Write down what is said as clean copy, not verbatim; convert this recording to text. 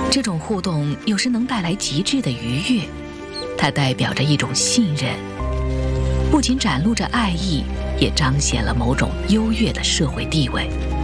这种互动有时能带来极致的愉悦，它代表着一种信任，不仅展露着爱意，也彰显了某种优越的社会地位。